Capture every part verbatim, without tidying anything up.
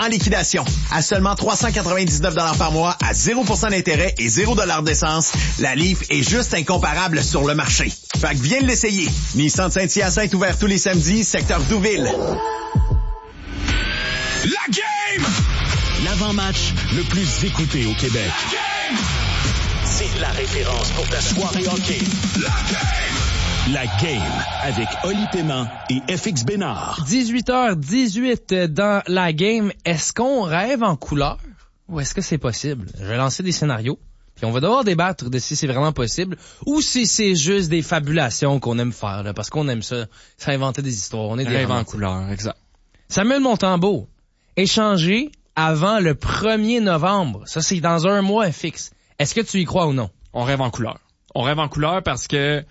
en liquidation. À seulement trois cent quatre-vingt-dix-neuf dollars par mois, à zéro pour cent d'intérêt et zéro dollar d'essence, la Leaf est juste incomparable sur le marché. Fait que viens l'essayer. Nissan de Saint-Hyacinthe ouvert tous les samedis, secteur Douville. La game! L'avant-match le plus écouté au Québec. La game! C'est la référence pour ta soirée hockey. La game! La game avec Oli Paiement et F X Bénard. dix-huit heures dix-huit dans la game. Est-ce qu'on rêve en couleur ou est-ce que c'est possible? Je vais lancer des scénarios. Puis on va devoir débattre de si c'est vraiment possible ou si c'est juste des fabulations qu'on aime faire, là, parce qu'on aime ça, ça inventer des histoires. On est des rêves en couleur, exact. Samuel Montembeault, échangé avant le premier novembre. Ça, c'est dans un mois fixe. Est-ce que tu y crois ou non? On rêve en couleur. On rêve en couleur parce que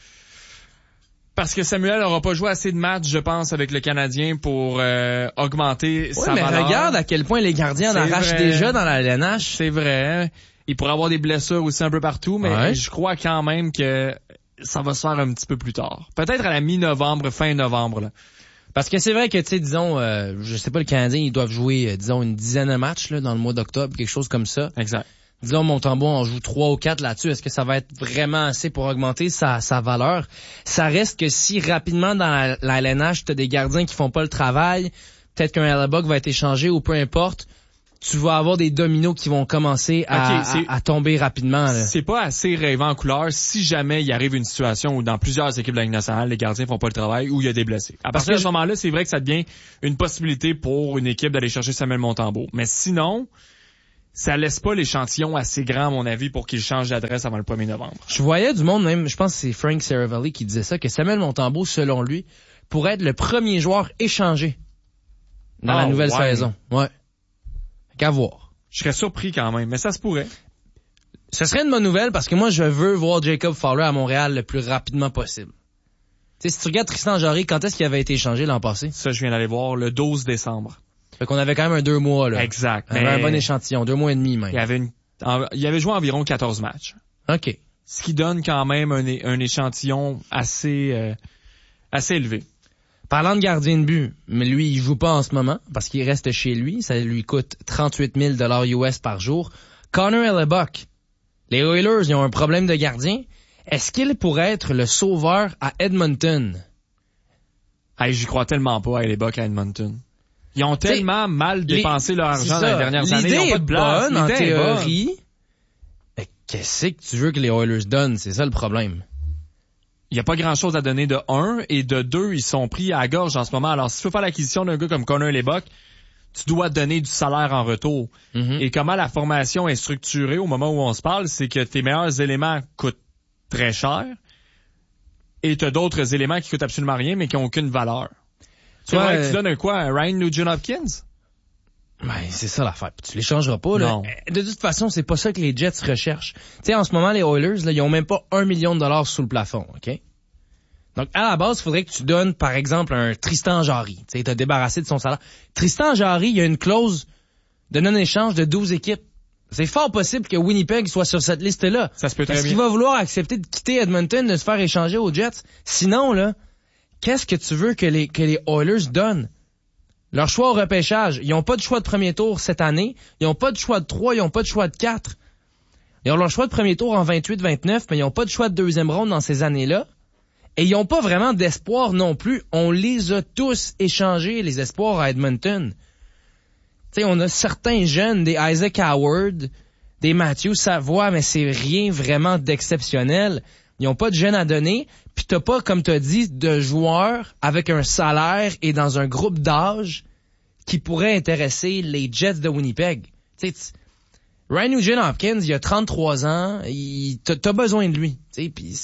parce que Samuel n'aura pas joué assez de matchs, je pense, avec le Canadien pour euh, augmenter ouais, sa mais valeur. Regarde à quel point les gardiens en arrachent déjà dans la L N H. C'est vrai. Il pourrait avoir des blessures aussi un peu partout, mais ouais. je crois quand même que ça va se faire un petit peu plus tard. Peut-être à la mi-novembre, fin novembre, là. Parce que c'est vrai que, tu sais, disons, euh, je sais pas, le Canadien, ils doivent jouer, euh, disons, une dizaine de matchs là, dans le mois d'octobre, quelque chose comme ça. Exact. Disons, Montembeault en joue trois ou quatre là-dessus. Est-ce que ça va être vraiment assez pour augmenter sa, sa valeur? Ça reste que si rapidement dans la, la L N H, t'as des gardiens qui font pas le travail, peut-être qu'un Hellebuck va être échangé ou peu importe, tu vas avoir des dominos qui vont commencer à, okay, à, à tomber rapidement. Là. C'est pas assez rêvant en couleur si jamais il arrive une situation où dans plusieurs équipes de la Ligue nationale, les gardiens font pas le travail ou il y a des blessés. À partir de ce moment-là, c'est vrai que ça devient une possibilité pour une équipe d'aller chercher Samuel Montembeault. Mais sinon, ça laisse pas l'échantillon assez grand, à mon avis, pour qu'il change d'adresse avant le premier novembre. Je voyais du monde, même, je pense que c'est Frank Seravalli qui disait ça, que Samuel Montembeault, selon lui, pourrait être le premier joueur échangé dans oh, la nouvelle ouais. saison. Ouais. Qu'à voir. Je serais surpris quand même, mais ça se pourrait. Ce serait une bonne nouvelle parce que moi, je veux voir Jacob Fowler à Montréal le plus rapidement possible. Tu sais, si tu regardes Tristan Jarry, quand est-ce qu'il avait été échangé l'an passé? Ça, je viens d'aller voir le douze décembre. Fait qu'on avait quand même un deux mois, là. Exact. On avait un bon échantillon, deux mois et demi même. Il avait une, en, il avait joué environ quatorze matchs. OK. Ce qui donne quand même un, un échantillon assez, euh, assez élevé. Parlant de gardien de but, mais lui, il joue pas en ce moment parce qu'il reste chez lui. Ça lui coûte trente-huit mille dollars U S par jour. Connor Hellebuck. Les Oilers, ils ont un problème de gardien. Est-ce qu'il pourrait être le sauveur à Edmonton? Hey, j'y crois tellement pas à Hellebuck à Edmonton. Ils ont tellement T'sais, mal dépensé les, leur argent dans les dernières années. Ils ont pas de place. Bonne, en théorie. Mais qu'est-ce que tu veux que les Oilers donnent? C'est ça le problème. Il n'y a pas grand-chose à donner de un, et de deux, ils sont pris à la gorge en ce moment. Alors, si tu veux faire l'acquisition d'un gars comme Connor Hellebuck, tu dois donner du salaire en retour. Mm-hmm. Et comment la formation est structurée au moment où on se parle, c'est que tes meilleurs éléments coûtent très cher, et tu as d'autres éléments qui coûtent absolument rien, mais qui n'ont aucune valeur. Tu vois, euh... tu donnes un quoi? Un Ryan Nugent-Hopkins? Ben, c'est ça l'affaire. Tu les changeras pas, là. Non. De toute façon, c'est pas ça que les Jets recherchent. Tu sais, en ce moment, les Oilers, là, ils ont même pas un million de dollars sous le plafond, OK? Donc, à la base, il faudrait que tu donnes, par exemple, un Tristan Jarry. Tu sais, t'as débarrassé de son salaire. Tristan Jarry, il y a une clause de non-échange de douze équipes. C'est fort possible que Winnipeg soit sur cette liste-là. Ça se peut très Est-ce bien. qu'il va vouloir accepter de quitter Edmonton, de se faire échanger aux Jets? Sinon, là, qu'est-ce que tu veux que les, que les Oilers donnent? Leur choix au repêchage, ils ont pas de choix de premier tour cette année, ils ont pas de choix de trois, ils ont pas de choix de quatre. Ils ont leur choix de premier tour en vingt-huit vingt-neuf, mais ils ont pas de choix de deuxième ronde dans ces années-là. Et ils ont pas vraiment d'espoir non plus. On les a tous échangés, les espoirs à Edmonton. Tu sais, on a certains jeunes, des Isaac Howard, des Matthew Savoie, mais c'est rien vraiment d'exceptionnel. Ils ont pas de jeunes à donner, puis t'as pas, comme t'as dit, de joueurs avec un salaire et dans un groupe d'âge qui pourrait intéresser les Jets de Winnipeg. Tu sais, Ryan Nugent-Hopkins, il a trente-trois ans, il, t'as, t'as besoin de lui. Tu sais, puis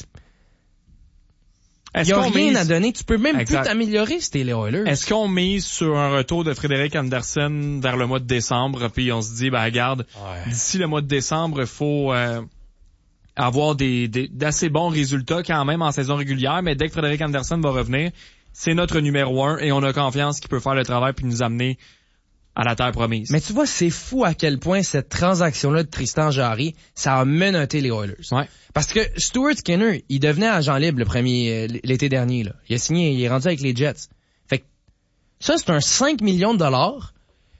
il y a rien mise... à donner. Tu peux même exact. Plus t'améliorer si t'es les Oilers. Est-ce qu'on mise sur un retour de Frédéric Andersen vers le mois de décembre, puis on se dit, ben regarde, ouais. D'ici le mois de décembre, il faut euh, avoir des, des d'assez bons résultats quand même en saison régulière, mais dès que Frédéric Andersen va revenir, c'est notre numéro un et on a confiance qu'il peut faire le travail puis nous amener à la terre promise. Mais tu vois, c'est fou à quel point cette transaction-là de Tristan Jarry, ça a menotté les Oilers. Ouais. Parce que Stuart Skinner, il devenait agent libre le premier, l'été dernier, là. Il a signé, il est rendu avec les Jets. Fait que, ça, c'est un cinq millions de dollars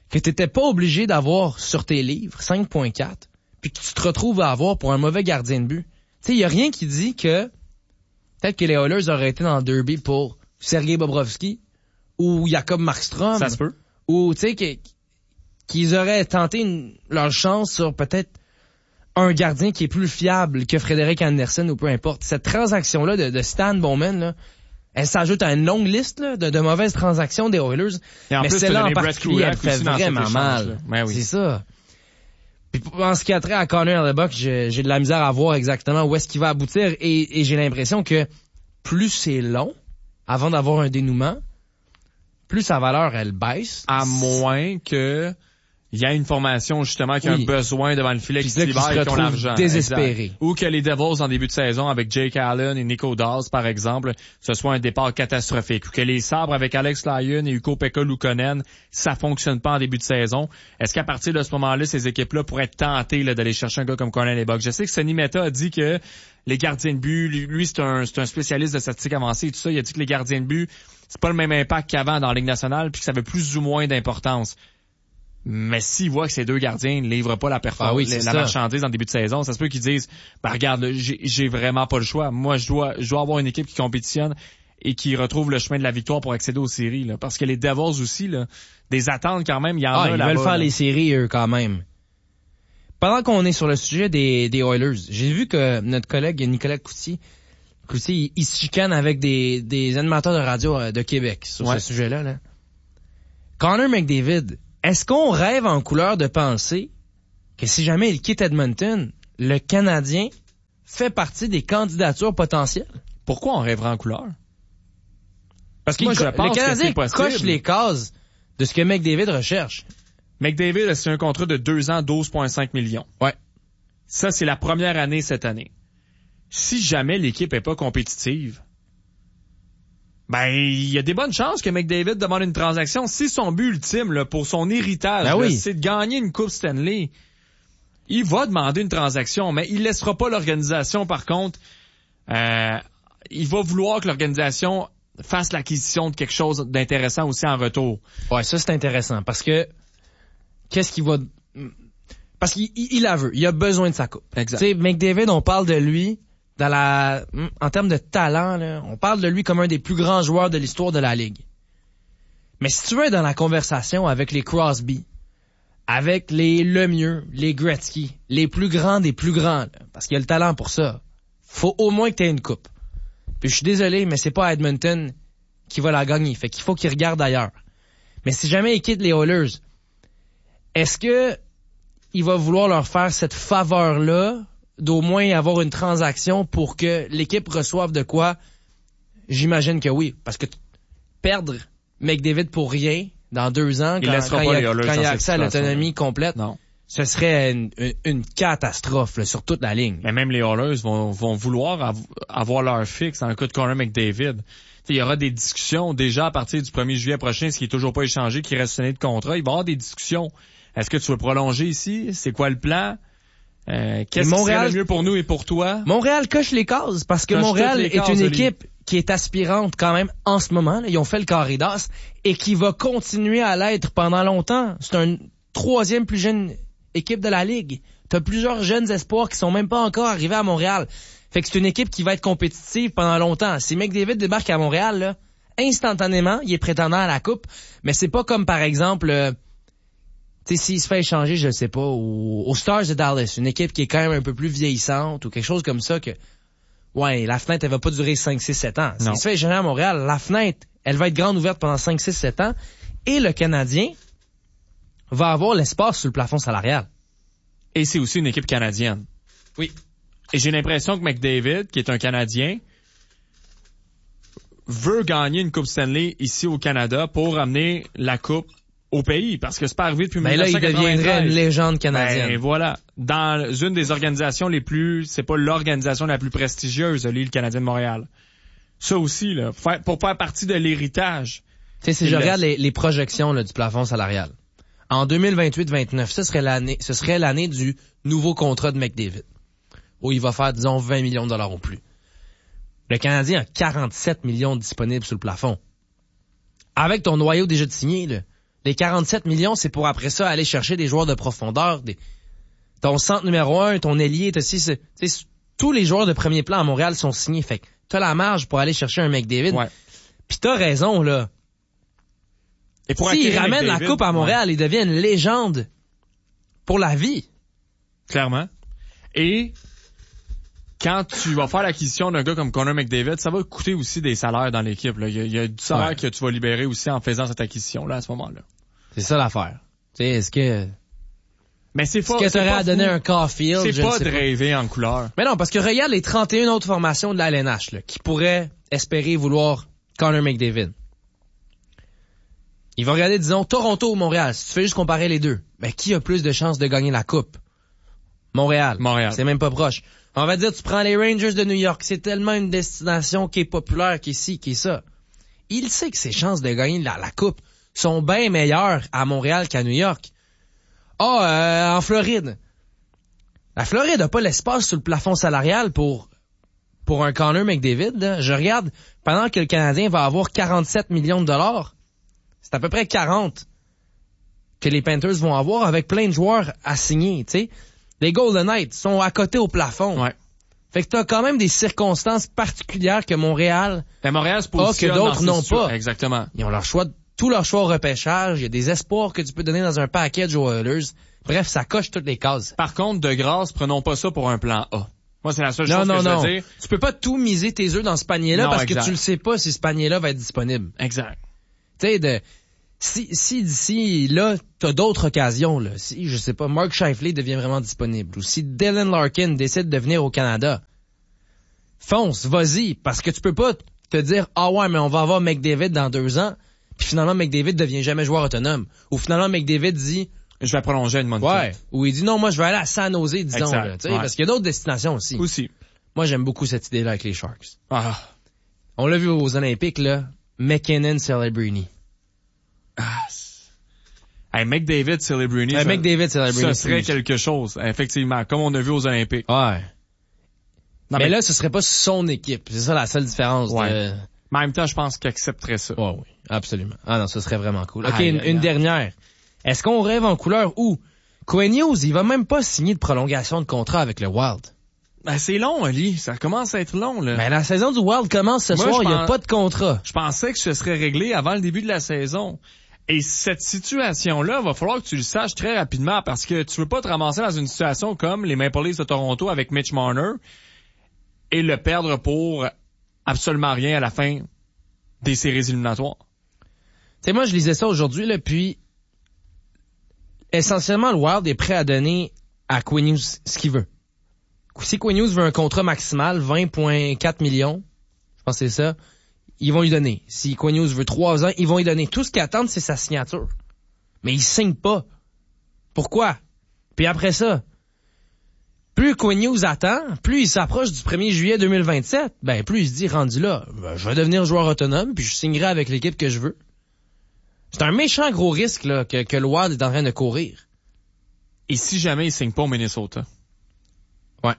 que t'étais pas obligé d'avoir sur tes livres cinq virgule quatre, puis que tu te retrouves à avoir pour un mauvais gardien de but. Tu sais, il y a rien qui dit que peut-être que les Oilers auraient été dans le derby pour Sergei Bobrovsky ou Jakob Markstrom. Ça se peut. Ou, tu sais, que, qu'ils auraient tenté une, leur chance sur peut-être un gardien qui est plus fiable que Frédéric Andersen ou peu importe. Cette transaction-là de, de Stan Bowman, là, elle s'ajoute à une longue liste là, de, de mauvaises transactions des Oilers. Et en mais plus, celle-là en Brett particulier, elle fait vraiment mal. Ben oui. C'est ça. Puis en ce qui a trait à Connor Hellebuyck, j'ai, j'ai de la misère à voir exactement où est-ce qu'il va aboutir et, et j'ai l'impression que plus c'est long avant d'avoir un dénouement, plus sa valeur, elle baisse. À moins que il y a une formation, justement, qui oui. a un besoin devant le filet, qui se libère et qui ont l'argent. Désespéré. Exact. Ou que les Devils, en début de saison, avec Jake Allen et Nico Daws, par exemple, ce soit un départ catastrophique. Ou que les Sabres, avec Alex Lyon et Ukko-Pekka Luukkonen, ça fonctionne pas en début de saison. Est-ce qu'à partir de ce moment-là, ces équipes-là pourraient être tentées là, d'aller chercher un gars comme Connor Hellebuyck? Je sais que Sonny Mehta a dit que les gardiens de but, lui, lui c'est un, c'est un spécialiste de statistiques avancées et tout ça. Il a dit que les gardiens de but, c'est pas le même impact qu'avant dans la Ligue nationale, puis que ça avait plus ou moins d'importance. Mais s'ils voient que ces deux gardiens ne livrent pas la performance, ah oui, la ça. marchandise en début de saison, ça se peut qu'ils disent, bah regarde, là, j'ai, j'ai vraiment pas le choix. Moi, je dois, je dois avoir une équipe qui compétitionne et qui retrouve le chemin de la victoire pour accéder aux séries. Là. Parce que les Devils aussi, là, des attentes quand même, il y en ah, a ils là-bas. veulent faire là. les séries, eux, quand même. Pendant qu'on est sur le sujet des, des Oilers, j'ai vu que notre collègue Nicolas Coutier, Coutier il, il se chicane avec des, des animateurs de radio de Québec sur ouais. ce sujet-là. Là. Connor McDavid, est-ce qu'on rêve en couleur de penser que si jamais il quitte Edmonton, le Canadien fait partie des candidatures potentielles? Pourquoi on rêverait en couleur? Parce que moi, co- je pense le Canadien que c'est coche possible. les cases de ce que McDavid recherche. McDavid, c'est un contrat de deux ans, douze virgule cinq millions. Ouais. Ça, c'est la première année cette année. Si jamais l'équipe est pas compétitive, ben, il y a des bonnes chances que McDavid demande une transaction. Si son but ultime, là, pour son héritage, ben là, oui. c'est de gagner une Coupe Stanley, il va demander une transaction, mais il laissera pas l'organisation, par contre, euh, il va vouloir que l'organisation fasse l'acquisition de quelque chose d'intéressant aussi en retour. Ouais, ça c'est intéressant, parce que, qu'est-ce qu'il va, parce qu'il il, il la veut, il a besoin de sa coupe. Exact. Tu sais, McDavid, on parle de lui, dans la, en termes de talent, là, on parle de lui comme un des plus grands joueurs de l'histoire de la Ligue. Mais si tu veux être dans la conversation avec les Crosby, avec les Lemieux, les Gretzky, les plus grands des plus grands, là, parce qu'il y a le talent pour ça, faut au moins que tu aies une coupe. Puis je suis désolé, mais c'est pas Edmonton qui va la gagner. Fait qu'il faut qu'il regarde ailleurs. Mais si jamais il quitte les Oilers, est-ce que il va vouloir leur faire cette faveur-là d'au moins avoir une transaction pour que l'équipe reçoive de quoi? J'imagine que oui. Parce que t- perdre McDavid pour rien dans deux ans, Il quand, laissera quand pas il y les a, Oilers quand il y dans a cette accès à l'autonomie complète, Non. ce serait une, une, une catastrophe là, sur toute la ligne. Mais même les Oilers vont, vont vouloir av- avoir leur fixe dans le cas de Connor McDavid. T'sais, il y aura des discussions déjà à partir du premier juillet prochain, ce qui est toujours pas échangé, qui reste signé de contrat. Il va y avoir des discussions. Est-ce que tu veux prolonger ici? C'est quoi le plan? Euh, qu'est-ce Montréal, qui serait le mieux pour nous et pour toi? Montréal coche les cases parce que Coche Montréal toutes les est cases, une Oli. équipe qui est aspirante quand même en ce moment. Là. Ils ont fait le carré d'as et qui va continuer à l'être pendant longtemps. C'est une troisième plus jeune équipe de la Ligue. T'as plusieurs jeunes espoirs qui sont même pas encore arrivés à Montréal. Fait que c'est une équipe qui va être compétitive pendant longtemps. Si McDavid débarque à Montréal, là, instantanément, il est prétendant à la coupe. Mais c'est pas comme par exemple... Euh, tu sais, s'il se fait échanger, je sais pas, aux, aux Stars de Dallas, une équipe qui est quand même un peu plus vieillissante ou quelque chose comme ça que, ouais, la fenêtre, elle va pas durer cinq, six, sept ans. S'il se fait échanger à Montréal, la fenêtre, elle va être grande ouverte pendant cinq, six, sept ans et le Canadien va avoir l'espace sur le plafond salarial. Et c'est aussi une équipe canadienne. Oui. Et j'ai l'impression que McDavid, qui est un Canadien, veut gagner une Coupe Stanley ici au Canada pour amener la Coupe au pays, parce que c'est pas arrivé depuis Mais là, il deviendrait une légende canadienne. Ben voilà. Dans une des organisations les plus, c'est pas l'organisation la plus prestigieuse, le Canadien de Montréal. Ça aussi, là, pour faire, pour faire partie de l'héritage. Tu sais, si Il je laisse. regarde les, les projections là, du plafond salarial, en deux mille vingt-huit vingt-neuf, ce serait l'année, ce serait l'année du nouveau contrat de McDavid, où il va faire, disons, vingt millions de dollars ou plus. Le Canadien a quarante-sept millions disponibles sur le plafond. Avec ton noyau déjà de signé, là, Les quarante-sept millions, c'est pour après ça aller chercher des joueurs de profondeur, des, ton centre numéro un, ton ailier, t'as aussi, c'est, tous les joueurs de premier plan à Montréal sont signés. Fait que t'as la marge pour aller chercher un McDavid. Ouais. Pis t'as raison, là. Et pour S'il ramène McDavid, la coupe à Montréal, ouais. il devient une légende pour la vie. Clairement. Et quand tu vas faire l'acquisition d'un gars comme Connor McDavid, ça va coûter aussi des salaires dans l'équipe. Là. Il, y a, il y a du salaire ouais. que tu vas libérer aussi en faisant cette acquisition-là à ce moment-là. C'est ça l'affaire. Tu sais, est-ce que... Mais c'est pas... Est-ce que t'aurais à donner fou. un Caulfield? C'est je pas ne sais de rêver en couleur. Mais non, parce que regarde les trente et une autres formations de la L N H là, qui pourraient espérer vouloir Connor McDavid. Il va regarder, disons, Toronto ou Montréal. Si tu fais juste comparer les deux, ben qui a plus de chances de gagner la coupe? Montréal. Montréal. C'est même pas proche. On va dire, tu prends les Rangers de New York. C'est tellement une destination qui est populaire, qui est ci, qui est ça. Il sait que ses chances de gagner la, la coupe sont bien meilleures à Montréal qu'à New York. Ah, oh, euh, en Floride. La Floride a pas l'espace sur le plafond salarial pour pour un Connor McDavid. Là. Je regarde, pendant que le Canadien va avoir quarante-sept millions de dollars, c'est à peu près quarante que les Panthers vont avoir avec plein de joueurs à signer, tu sais. Les Golden Knights sont à côté au plafond. Ouais. Fait que t'as quand même des circonstances particulières que Montréal Mais Montréal se a positionne que d'autres dans n'ont ces pas. Exactement. Ils ont leur choix, tout leur choix au repêchage. Il y a des espoirs que tu peux donner dans un package aux Oilers. Bref, ça coche toutes les cases. Par contre, de grâce, prenons pas ça pour un plan A. Moi, c'est la seule non, chose non, que je non. veux dire. Tu peux pas tout miser tes œufs dans ce panier-là Non, parce exact. que tu le sais pas si ce panier-là va être disponible. Exact. Tu sais, de... Si, si d'ici là, t'as d'autres occasions, là, si, je sais pas, Mark Scheifele devient vraiment disponible, ou si Dylan Larkin décide de venir au Canada, fonce, vas-y, parce que tu peux pas te dire, ah ouais, mais on va avoir McDavid dans deux ans, puis finalement McDavid devient jamais joueur autonome, ou finalement McDavid dit, je vais prolonger une montre. Ouais, ou il dit non, moi je vais aller à San Jose, disons, exact. là, tu sais, Ouais. parce qu'il y a d'autres destinations aussi. Aussi. Moi j'aime beaucoup cette idée-là avec les Sharks. Ah. On l'a vu aux Olympiques, là, McKinnon, Celebrini. Ah. Hey, McDavid, Celebrini, Hey, ça, McDavid, Celebrini, ça serait quelque chose, effectivement, comme on a vu aux Olympiques. Ouais. Non, mais, mais là, ce serait pas son équipe. C'est ça la seule différence. Ouais. De... Mais en même temps, je pense qu'il accepterait ça. Ouais, oui, absolument. Ah non, ce serait vraiment cool. OK, Aïe, une, aïe, une aïe. dernière. Est-ce qu'on rêve en couleur ou Quinn Hughes, il va même pas signer de prolongation de contrat avec le Wild? Ben, c'est long, Ali. Ça commence à être long, là. Mais la saison du Wild commence ce Moi, soir, je il y a pense- pas de contrat. Je pensais que ce serait réglé avant le début de la saison. Et cette situation-là, va falloir que tu le saches très rapidement parce que tu veux pas te ramasser dans une situation comme les Maple Leafs de Toronto avec Mitch Marner et le perdre pour absolument rien à la fin des séries éliminatoires. Tu sais, moi, je lisais ça aujourd'hui, là, puis essentiellement, le Wild est prêt à donner à Quinn Hughes ce qu'il veut. Si Quinn Hughes veut un contrat maximal, vingt virgule quatre millions, je pense que c'est ça, ils vont lui donner. Si Quinn Hughes veut trois ans, ils vont lui donner. Tout ce qu'ils attendent, c'est sa signature. Mais il signe pas. Pourquoi? Puis après ça, plus Quinn Hughes attend, plus il s'approche du premier juillet deux mille vingt-sept, ben plus il se dit, rendu là, ben, je vais devenir joueur autonome, puis je signerai avec l'équipe que je veux. C'est un méchant gros risque là que, que le Wild est en train de courir. Et si jamais il signe pas au Minnesota? Ouais.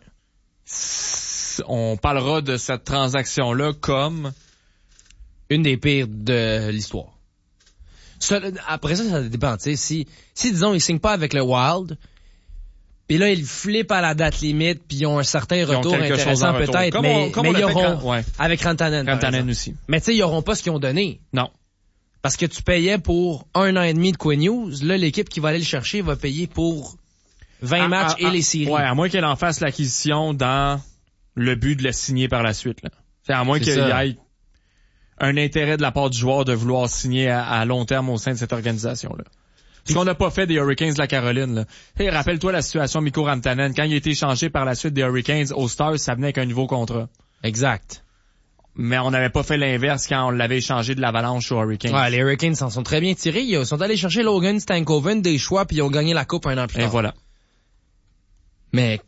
S- On parlera de cette transaction-là comme... Une des pires de l'histoire. Ça, après ça, ça dépend. Tu sais, si, si disons ils signent pas avec le Wild, puis là ils flippent à la date limite, puis ils ont un certain ont retour quelque chose en intéressant retour. peut-être, Comme mais, on- comme mais on l'a ils fait auront quand- ouais. avec Rantanen. par Rantanen exemple. aussi. Mais tu sais, ils auront pas ce qu'ils ont donné. Non. Parce que tu payais pour un an et demi de Quinn Hughes, là l'équipe qui va aller le chercher va payer pour vingt À- matchs à- et à- les séries. Ouais, à moins qu'elle en fasse l'acquisition dans le but de le signer par la suite. Là. C'est à moins C'est qu'il y ça. ait un intérêt de la part du joueur de vouloir signer à, à long terme au sein de cette organisation-là. Ce qu'on n'a pas fait des Hurricanes de la Caroline. Là. Hey, rappelle-toi la situation Mikko Rantanen. Quand il a été échangé par la suite des Hurricanes aux Stars, ça venait avec un nouveau contrat. Exact. Mais on n'avait pas fait l'inverse quand on l'avait échangé de l'Avalanche aux Hurricanes. Ouais, les Hurricanes s'en sont très bien tirés. Ils sont allés chercher Logan Stankoven, des choix, puis ils ont gagné la coupe un an plus Et tard. voilà. Mais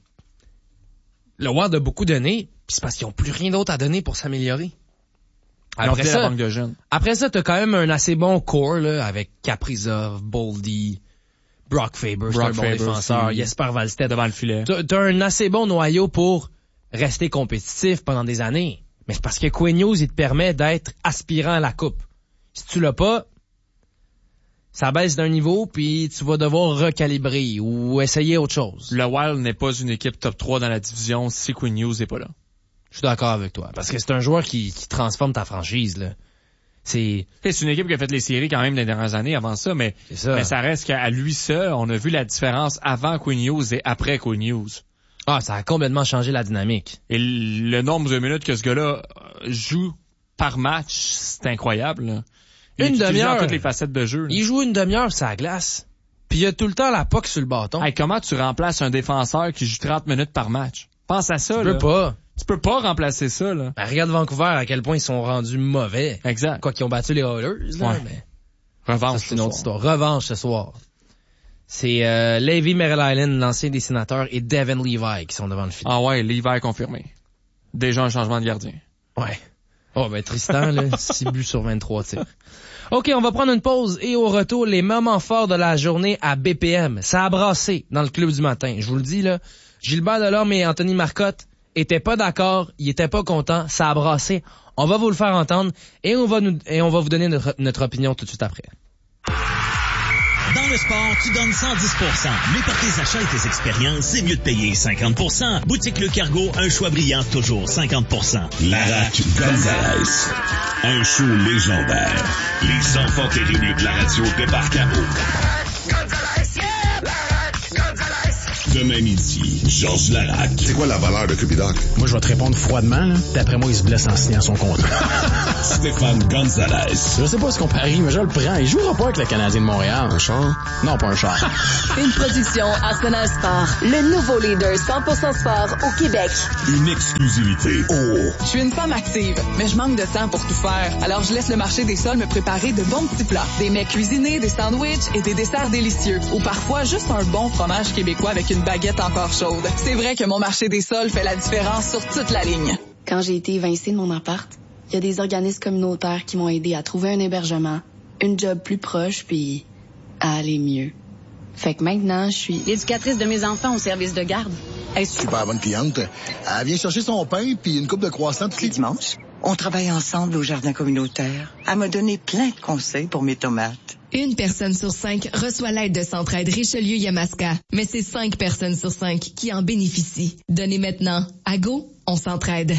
le Wild a beaucoup donné, puis c'est parce qu'ils ont plus rien d'autre à donner pour s'améliorer. Ils ont Après fait la ça, banque de jeunes. après ça, t'as quand même un assez bon core là, avec Kaprizov, Boldy, Brock Faber, c'est un Brock bon Faber défenseur, aussi. Jesper Wallstedt. Devant le filet. T'as, t'as un assez bon noyau pour rester compétitif pendant des années. Mais c'est parce que Quinn Hughes, il te permet d'être aspirant à la coupe. Si tu l'as pas, ça baisse d'un niveau, puis tu vas devoir recalibrer ou essayer autre chose. Le Wild n'est pas une équipe top trois dans la division si Quinn Hughes n'est pas là. Je suis d'accord avec toi, parce que c'est un joueur qui, qui transforme ta franchise, là. C'est... c'est une équipe qui a fait les séries quand même les dernières années avant ça, mais ça. mais ça reste qu'à lui seul, on a vu la différence avant Quinn Hughes et après Quinn Hughes. Ah, ça a complètement changé la dynamique. Et le nombre de minutes que ce gars-là joue par match, c'est incroyable, là. Il une demi-heure. Dans toutes les facettes de jeu. Là. Il joue une demi-heure sur la glace. Puis il a tout le temps la puck sur le bâton. Hey, comment tu remplaces un défenseur qui joue trente minutes par match? Pense à ça, tu là. Tu peux pas. Tu peux pas remplacer ça, là. Ben, regarde Vancouver, à quel point ils sont rendus mauvais. Exact. Quoi qu'ils ont battu les Oilers, là. Ouais. Mais... Revanche. Ça, c'est une autre histoire. Revanche ce soir. C'est euh, Levi Merrill-Island, l'ancien des Sénateurs, et Devin Levi qui sont devant le filet. Ah ouais, Levi confirmé. Déjà un changement de gardien. Ouais. Oh, ben Tristan, là, six buts sur vingt-trois tirs. OK, on va prendre une pause et au retour, les moments forts de la journée à B P M. Ça a brassé dans le club du matin. Je vous le dis, là. Gilbert Delorme et Anthony Marcotte étaient pas d'accord, ils étaient pas contents, ça a brassé. On va vous le faire entendre et on va nous, et on va vous donner notre, notre opinion tout de suite après. Dans le sport, tu donnes cent dix pour cent. Mais pour tes achats et tes expériences, c'est mieux de payer cinquante pour cent. Boutique Le Cargo, un choix brillant, toujours cinquante pour cent. Larac Gonzalez. Un show légendaire. Les enfants terribles de la radio débarquent à eau. Demain midi, Georges Larac. C'est quoi la valeur de Cupidoc? Moi, je vais te répondre froidement, là. D'après moi, il se blesse en signant son contrat. Stéphane Gonzalez. Je sais pas ce qu'on parie, mais je le prends. Il jouera pas avec le Canadien de Montréal. Un char? Non, pas un char. Une production Arsenal Sport. Le nouveau leader cent pour cent sport au Québec. Une exclusivité. Oh! Je suis une femme active, mais je manque de temps pour tout faire. Alors, je laisse le marché des sols me préparer de bons petits plats. Des mets cuisinés, des sandwichs et des desserts délicieux. Ou parfois, juste un bon fromage québécois avec une baguette encore chaude. C'est vrai que mon marché des sols fait la différence sur toute la ligne. Quand j'ai été évincée de mon appart, il y a des organismes communautaires qui m'ont aidé à trouver un hébergement, une job plus proche, puis à aller mieux. Fait que maintenant, je suis l'éducatrice de mes enfants au service de garde. Hey, super bonne cliente. Elle vient chercher son pain puis une coupe de croissants tous les dimanches. On travaille ensemble au jardin communautaire. Elle m'a donné plein de conseils pour mes tomates. Une personne sur cinq reçoit l'aide de Centraide Richelieu-Yamaska, mais c'est cinq personnes sur cinq qui en bénéficient. Donnez maintenant. À Go, on s'entraide.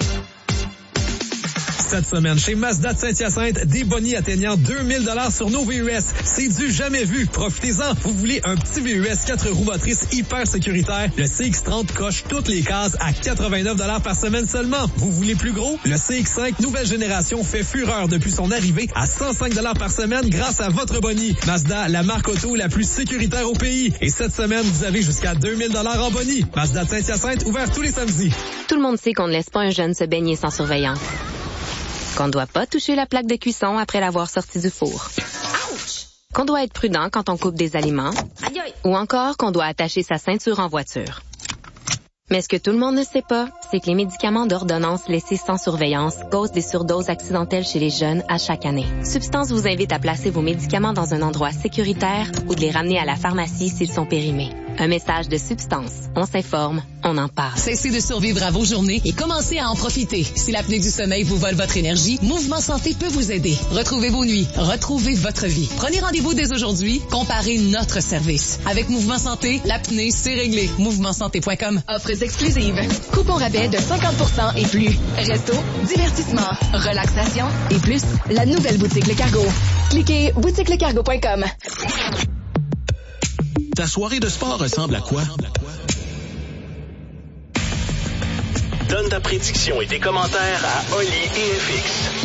Cette semaine, chez Mazda de Saint-Hyacinthe, des bonnies atteignant deux mille dollars sur nos V U S. C'est du jamais vu. Profitez-en. Vous voulez un petit V U S quatre roues motrices hyper sécuritaire? Le C X trente coche toutes les cases à quatre-vingt-neuf dollars par semaine seulement. Vous voulez plus gros? Le C X cinq nouvelle génération fait fureur depuis son arrivée à cent cinq dollars par semaine grâce à votre bonnie. Mazda, la marque auto la plus sécuritaire au pays. Et cette semaine, vous avez jusqu'à deux mille dollars en bonnie. Mazda de Saint-Hyacinthe, ouvert tous les samedis. Tout le monde sait qu'on ne laisse pas un jeune se baigner sans surveillance. Qu'on ne doit pas toucher la plaque de cuisson après l'avoir sortie du four. Ouch! Qu'on doit être prudent quand on coupe des aliments. Aïe aïe! Ou encore qu'on doit attacher sa ceinture en voiture. Mais ce que tout le monde ne sait pas, c'est que les médicaments d'ordonnance laissés sans surveillance causent des surdoses accidentelles chez les jeunes à chaque année. Substance vous invite à placer vos médicaments dans un endroit sécuritaire ou de les ramener à la pharmacie s'ils sont périmés. Un message de Substance. On s'informe, on en parle. Cessez de survivre à vos journées et commencez à en profiter. Si l'apnée du sommeil vous vole votre énergie, Mouvement Santé peut vous aider. Retrouvez vos nuits, retrouvez votre vie. Prenez rendez-vous dès aujourd'hui, comparez notre service. Avec Mouvement Santé, l'apnée, c'est réglé. mouvement santé point com. Offres exclusives. Coupon rabais de cinquante pour cent et plus. Resto, divertissement, relaxation et plus. La nouvelle boutique Le Cargo. Cliquez boutique le cargo point com. Ta soirée de sport ressemble à quoi? Donne ta prédiction et tes commentaires à Oli et F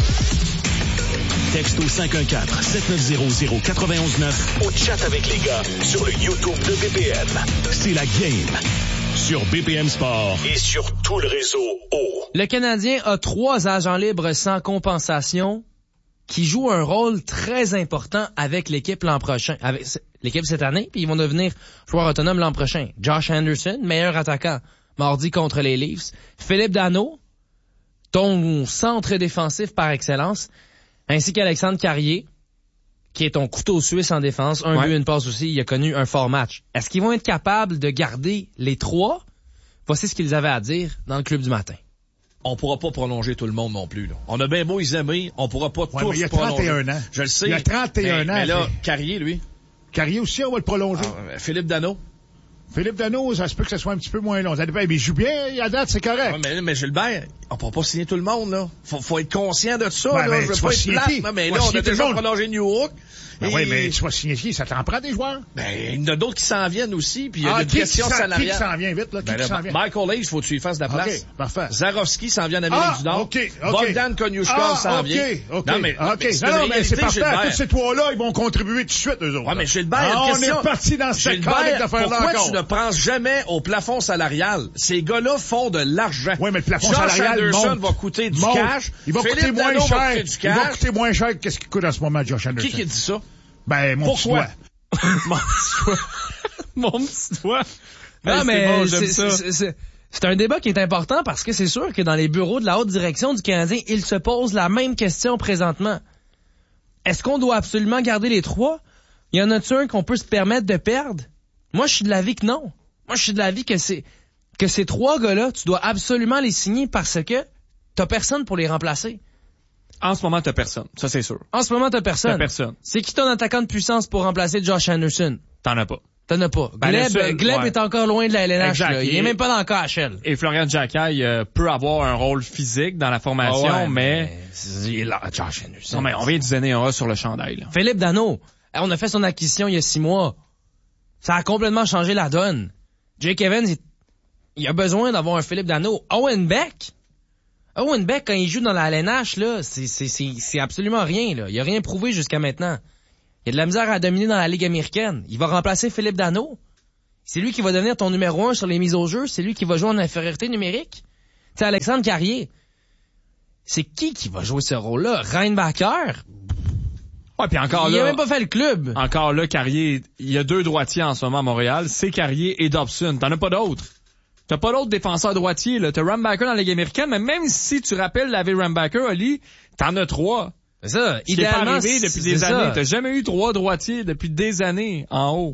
X. Texte au cinq un quatre, sept neuf zéro, zéro neuf un neuf ou chat avec les gars sur le YouTube de B P M. C'est la game sur B P M Sport et sur tout le réseau O. Le Canadien a trois agents libres sans compensation qui jouent un rôle très important avec l'équipe l'an prochain, avec l'équipe cette année, puis ils vont devenir joueurs autonomes l'an prochain. Josh Anderson, meilleur attaquant, mardi contre les Leafs. Philippe Danault, ton centre défensif par excellence, ainsi qu'Alexandre Carrier, qui est ton couteau suisse en défense, un ouais. but, une passe aussi, il a connu un fort match. Est-ce qu'ils vont être capables de garder les trois? Voici ce qu'ils avaient à dire dans le club du matin. on pourra pas prolonger tout le monde non plus. Là. On a bien beau les aimer, on pourra pas ouais, tous il y a prolonger. trente et un ans. Je le sais. Il y a trente et un mais, ans. Mais là, fait... Carrier, lui. Carrier aussi, on va le prolonger. Ah, Philippe Danault. Philippe Danault, ça se peut que ce soit un petit peu moins long. Ça dépend. Mais il joue bien, à date, c'est correct. Ouais, mais, mais Gilbert, on pourra pas signer tout le monde, là. Faut, faut être conscient de ça, ouais, là. Je veux pas être plate, non, mais là, on a déjà prolongé New York. Ben et... oui, mais tu vas signer qui? Ça t'en prend des joueurs? Ben, il y en a d'autres qui s'en viennent aussi, puis il y a ah, des questions salariales. Qui s'en vient vite, là? Qui, ben, qui s'en vient? Michael Hayes, faut que tu lui fasses de la place. OK, parfait. Zarovski s'en vient en Amérique ah, du Nord. OK, OK. Bogdan Konyushkov ah, s'en okay, vient. OK, Non, mais, OK. mais c'est, non, non, mais c'est parfait. Gilbert. Tous ces trois-là, ils vont contribuer tout de suite, eux autres. Ouais, mais Gilbert, ah, une on question. est parti dans cette Gilbert, d'affaires-là pourquoi encore. tu ne penses jamais au plafond salarial? Ces gars-là font de l'argent. Oui, mais le plafond Josh salarial Anderson monte, va coûter du monte. cash. Il va Philippe coûter moins Danault cher. va coûter du cash. Il va coûter moins cher que ce qu'il coûte en ce moment, Josh Anderson. Qui qui dit ça? Ben, mon Pourquoi? petit doigt. Mon petit doigt. Mon petit doigt. Non, hey, mais c'est, bon, c'est, ça. c'est, c'est, c'est un débat qui est important parce que c'est sûr que dans les bureaux de la haute direction du Canadien, ils se posent la même question présentement. Est-ce qu'on doit absolument garder les trois? Y en a-tu un qu'on peut se permettre de perdre? Moi, je suis de l'avis que non. Moi, je suis de l'avis que c'est que ces trois gars-là, tu dois absolument les signer parce que t'as personne pour les remplacer. En ce moment, t'as personne. Ça, c'est sûr. En ce moment, t'as personne. T'as personne. C'est qui ton attaquant de puissance pour remplacer Josh Anderson? T'en as pas. T'en as pas. Ben, Gleb, seul, Gleb ouais. est encore loin de la L N H. Exact. Là. Il est même pas dans le K H L. Et Florian Giacaï euh, peut avoir un rôle physique dans la formation, oh ouais, mais... mais... Il est là, Josh Anderson. Non, mais on vient de donner un A sur le chandail. Là. Philippe Danault. On a fait son acquisition il y a six mois. Ça a complètement changé la donne. Jake Evans, il, il a besoin d'avoir un Philippe Danault. Owen Beck. Owen Beck, quand il joue dans la L N H, là, c'est, c'est, c'est, c'est absolument rien, là. Il a rien prouvé jusqu'à maintenant. Il a de la misère à dominer dans la Ligue américaine. Il va remplacer Philippe Danault. C'est lui qui va devenir ton numéro un sur les mises au jeu. C'est lui qui va jouer en infériorité numérique. Tu sais, Alexandre Carrier. C'est qui qui va jouer ce rôle-là? Reinbacker? Ouais, puis encore il là. Il a même pas fait le club. Encore là, Carrier, il y a deux droitiers en ce moment à Montréal. C'est Carrier et Dobson. T'en as pas d'autres. T'as pas d'autres défenseurs droitiers, là. T'as Rambacker dans la Ligue américaine, mais même si tu rappelles la Rambacker, Oli, t'en as trois. C'est ça. Ce Idéalement, qui est pas arrivé depuis des ça. années. T'as jamais eu trois droitiers depuis des années en haut.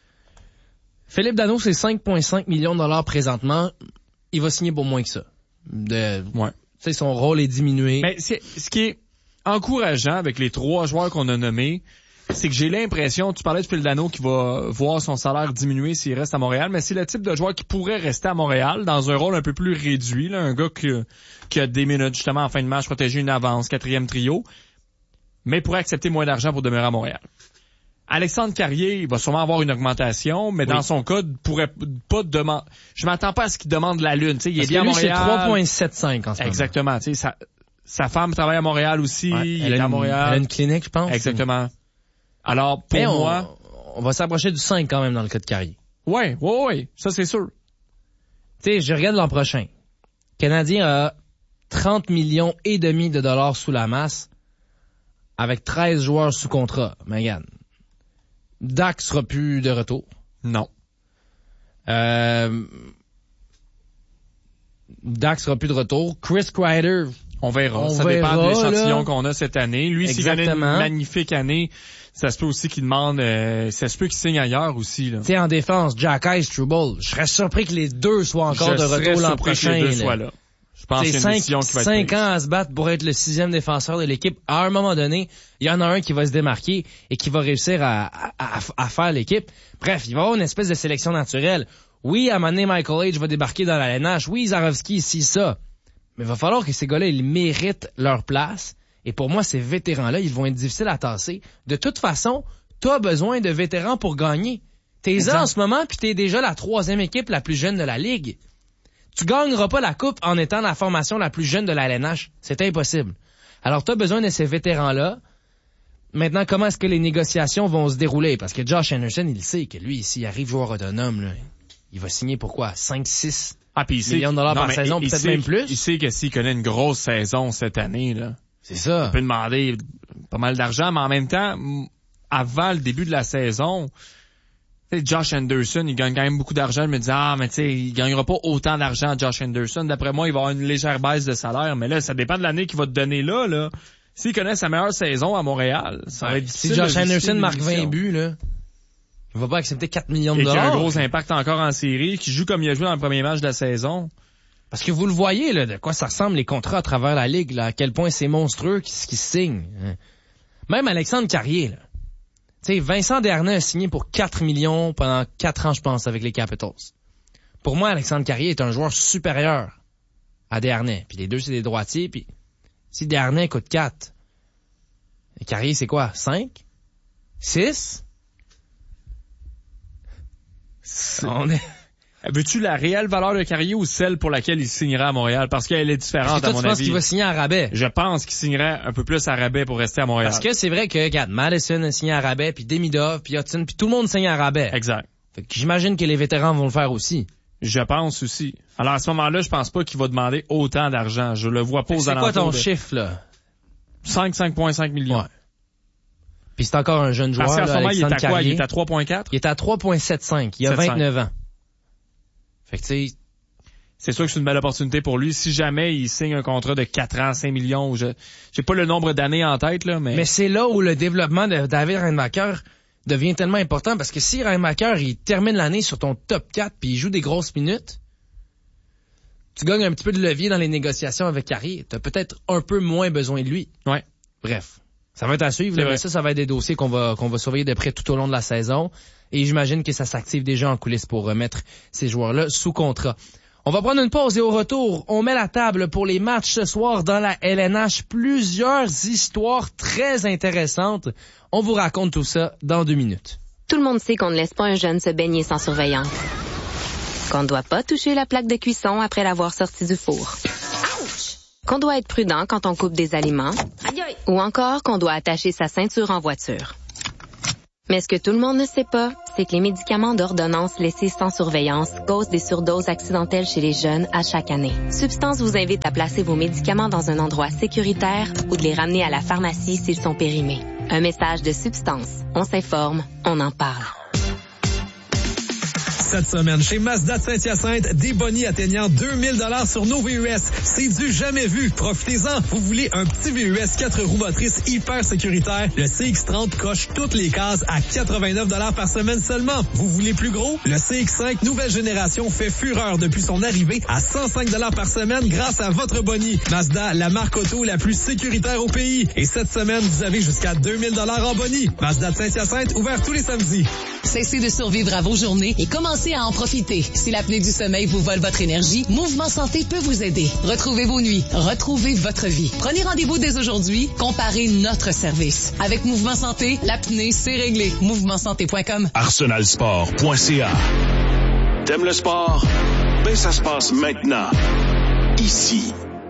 Philippe Danault, c'est cinq virgule cinq millions de dollars présentement. Il va signer pour moins que ça. De, ouais. Tu sais, son rôle est diminué. Mais c'est, ce qui est encourageant avec les trois joueurs qu'on a nommés, c'est que j'ai l'impression, tu parlais de Phil Danault qui va voir son salaire diminuer s'il reste à Montréal, mais c'est le type de joueur qui pourrait rester à Montréal dans un rôle un peu plus réduit, là, un gars qui, qui a des minutes justement en fin de match, protéger une avance, quatrième trio, mais pourrait accepter moins d'argent pour demeurer à Montréal. Alexandre Carrier, il va sûrement avoir une augmentation, mais oui. Dans son cas, pourrait pas demander. Je m'attends pas à ce qu'il demande la lune. Tu sais, il Parce est bien que lui, à Montréal. C'est trois virgule soixante-cinq en ce moment. Exactement. Tu sais, sa, sa femme travaille à Montréal aussi. Ouais, il elle est a à une, Montréal. Elle a une clinique, je pense. Exactement. Alors, pour mais on, moi, on va s'approcher du cinq quand même dans le cas de Carrier. Ouais, ouais, ouais. Ça, c'est sûr. Tu sais, je regarde l'an prochain. Le Canadien a trente millions et demi de dollars sous la masse avec treize joueurs sous contrat. Mais regarde. Dak sera plus de retour. Non. Euh, Dak sera plus de retour. Chris Kreider. On verra. On ça verra, dépend de l'échantillon là. qu'on a cette année. Lui, s'il gagne une magnifique année, ça se peut aussi qu'il demande, euh, ça se peut qu'il signe ailleurs aussi, là. Tu sais, en défense, Jack Ice, Trouble. Je serais surpris que les deux soient encore Je de retour l'an prochain. Que les deux là. soient là. Je pense qu'il y a une mission qui va être cinq prise. ans à se battre pour être le sixième défenseur de l'équipe. À un moment donné, il y en a un qui va se démarquer et qui va réussir à, à, à, à faire l'équipe. Bref, il va y avoir une espèce de sélection naturelle. Oui, à un moment donné, Michael H va débarquer dans la L N H. Oui, Zarovski, ici, ça. Mais il va falloir que ces gars-là, ils méritent leur place. Et pour moi, ces vétérans-là, ils vont être difficiles à tasser. De toute façon, t'as besoin de vétérans pour gagner. T'es là en ce moment, puis t'es déjà la troisième équipe la plus jeune de la Ligue. Tu gagneras pas la coupe en étant la formation la plus jeune de la L N H. C'est impossible. Alors, tu as besoin de ces vétérans-là. Maintenant, comment est-ce que les négociations vont se dérouler? Parce que Josh Anderson, il sait que lui, s'il arrive joueur autonome, là, il va signer pour quoi? cinq six ah, puis il sait millions de dollars non, par saison, il, peut-être il même sait, plus. Il sait que s'il connaît une grosse saison cette année, là, c'est ça. Il peut demander pas mal d'argent, mais en même temps, avant le début de la saison, Josh Anderson, il gagne quand même beaucoup d'argent. Je me dis, ah, mais tu sais, il gagnera pas autant d'argent, Josh Anderson. D'après moi, il va avoir une légère baisse de salaire. Mais là, ça dépend de l'année qu'il va te donner là, là. S'il connaît sa meilleure saison à Montréal, ça va être difficile. Si Josh Anderson marque vingt buts, là, il va pas accepter quatre millions de dollars. Et qui a un gros impact encore en série, qui joue comme il a joué dans le premier match de la saison. Parce que vous le voyez, là, de quoi ça ressemble les contrats à travers la Ligue, là, à quel point c'est monstrueux ce qui se signe. Même Alexandre Carrier, là. Tu sais, Vincent Desharnais a signé pour quatre millions pendant quatre ans, je pense, avec les Capitals. Pour moi, Alexandre Carrier est un joueur supérieur à Desharnais. Puis les deux, c'est des droitiers. Puis si Desharnais coûte quatre, Carrier, c'est quoi? cinq? six? On est... Veux-tu la réelle valeur de Carrier ou celle pour laquelle il signera à Montréal? Parce qu'elle est différente, toi, à mon tu penses avis. qu'il va signer à rabais? Je pense qu'il signerait un peu plus à rabais pour rester à Montréal. Parce que c'est vrai que, regarde, Madison a signé à rabais, puis Demidov, puis Hudson, puis tout le monde signe à rabais. Exact. Fait que j'imagine que les vétérans vont le faire aussi. Je pense aussi. Alors à ce moment-là, je pense pas qu'il va demander autant d'argent. Je le vois pas aux alentours. C'est quoi ton de... chiffre, là? cinq, cinq virgule cinq millions. Ouais. Puis c'est encore un jeune joueur. Parce qu'à ce moment, il est à Carrier. quoi? Il est à trois virgule quatre? Il est à trois virgule soixante-quinze. Il a vingt-neuf ans. Fait que tu sais, c'est sûr que c'est une belle opportunité pour lui. Si jamais il signe un contrat de quatre ans, cinq millions, je j'ai pas le nombre d'années en tête, là, mais... Mais c'est là où le développement de David Reinmacher devient tellement important, parce que si Reinmacher, il termine l'année sur ton top quatre puis il joue des grosses minutes, tu gagnes un petit peu de levier dans les négociations avec Carrier. T'as peut-être un peu moins besoin de lui. Ouais. Bref. Ça va être à suivre, là, mais ça, ça va être des dossiers qu'on va, qu'on va surveiller de près tout au long de la saison. Et j'imagine que ça s'active déjà en coulisses pour remettre ces joueurs-là sous contrat. On va prendre une pause et au retour, on met la table pour les matchs ce soir dans la L N H. Plusieurs histoires très intéressantes. On vous raconte tout ça dans deux minutes. Tout le monde sait qu'on ne laisse pas un jeune se baigner sans surveillance. Qu'on ne doit pas toucher la plaque de cuisson après l'avoir sorti du four. Ouch! Qu'on doit être prudent quand on coupe des aliments. Aïe aïe! Ou encore qu'on doit attacher sa ceinture en voiture. Mais ce que tout le monde ne sait pas, c'est que les médicaments d'ordonnance laissés sans surveillance causent des surdoses accidentelles chez les jeunes à chaque année. Substance vous invite à placer vos médicaments dans un endroit sécuritaire ou de les ramener à la pharmacie s'ils sont périmés. Un message de Substance. On s'informe, on en parle. Cette semaine, chez Mazda de Saint-Hyacinthe, des bonnies atteignant deux mille dollars sur nos V U S. C'est du jamais vu. Profitez-en. Vous voulez un petit V U S quatre roues motrices hyper sécuritaire? Le C X trente coche toutes les cases à quatre-vingt-neuf dollars par semaine seulement. Vous voulez plus gros? Le C X cinq nouvelle génération fait fureur depuis son arrivée à cent cinq dollars par semaine grâce à votre bonnie. Mazda, la marque auto la plus sécuritaire au pays. Et cette semaine, vous avez jusqu'à deux mille dollars en bonnie. Mazda de Saint-Hyacinthe, ouvert tous les samedis. Cessez de survivre à vos journées et commencez à en profiter. Si l'apnée du sommeil vous vole votre énergie, Mouvement Santé peut vous aider. Retrouvez vos nuits, retrouvez votre vie. Prenez rendez-vous dès aujourd'hui, comparez notre service. Avec Mouvement Santé, l'apnée, c'est réglé. mouvement santé point com. arsenal sport point c a. T'aimes le sport? Ben ça se passe maintenant. Ici.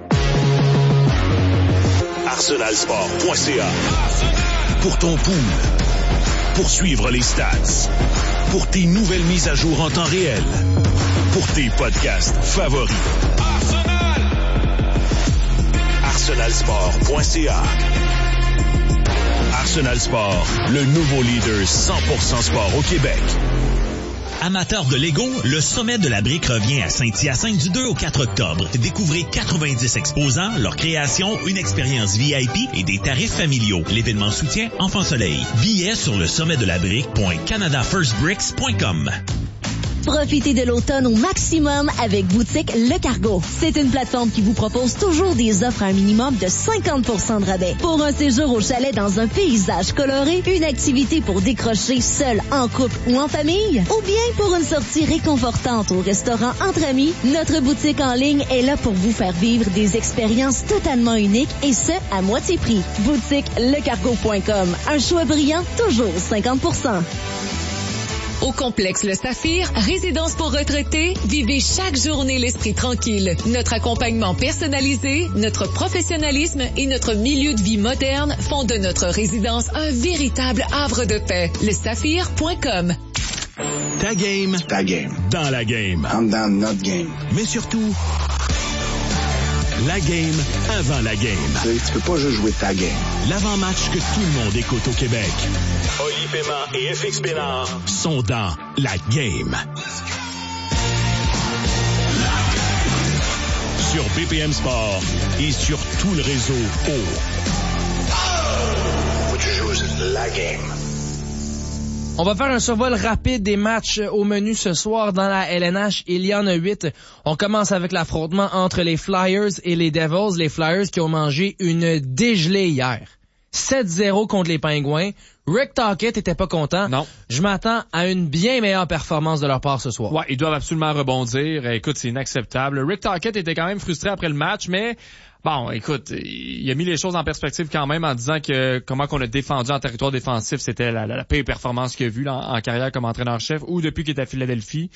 arsenal sport point c a. Pour ton pool. Pour suivre les stats. Pour tes nouvelles mises à jour en temps réel. Pour tes podcasts favoris. Arsenal! arsenal sport point c a. Arsenal Sport, le nouveau leader cent pour cent sport au Québec. Amateurs de Lego, le sommet de la brique revient à Saint-Hyacinthe du deux au quatre octobre. Découvrez quatre-vingt-dix exposants, leurs créations, une expérience V I P et des tarifs familiaux. L'événement soutient Enfant Soleil. Billets sur le sommet de la brique point canada first bricks point com. Profitez de l'automne au maximum avec Boutique Le Cargo. C'est une plateforme qui vous propose toujours des offres à un minimum de cinquante pour cent de rabais. Pour un séjour au chalet dans un paysage coloré, une activité pour décrocher seul, en couple ou en famille, ou bien pour une sortie réconfortante au restaurant entre amis, notre boutique en ligne est là pour vous faire vivre des expériences totalement uniques et ce, à moitié prix. Boutique le cargo point com. Un choix brillant, toujours cinquante pour cent. Au complexe Le Saphir, résidence pour retraités, vivez chaque journée l'esprit tranquille. Notre accompagnement personnalisé, notre professionnalisme et notre milieu de vie moderne font de notre résidence un véritable havre de paix. le saphir point com. Ta game. Ta game. Dans la game. I'm down not game. Mais surtout, la game avant la game. Tu sais, tu peux pas juste jouer ta game. L'avant-match que tout le monde écoute au Québec. Oli Paiement et F X Bénard sont dans la game. Sur B P M Sport et sur tout le réseau O. Faut que tu joues la game. On va faire un survol rapide des matchs au menu ce soir dans la L N H. Il y en a huit. On commence avec l'affrontement entre les Flyers et les Devils. Les Flyers qui ont mangé une dégelée hier. sept zéro contre les Pingouins. Rick Tocchet était pas content. Non. Je m'attends à une bien meilleure performance de leur part ce soir. Ouais, ils doivent absolument rebondir. Écoute, c'est inacceptable. Rick Tocchet était quand même frustré après le match, mais bon, écoute, il a mis les choses en perspective quand même en disant que comment qu'on a défendu en territoire défensif, c'était la, la, la pire performance qu'il a vue là, en, en carrière comme entraîneur-chef ou depuis qu'il est à Philadelphie.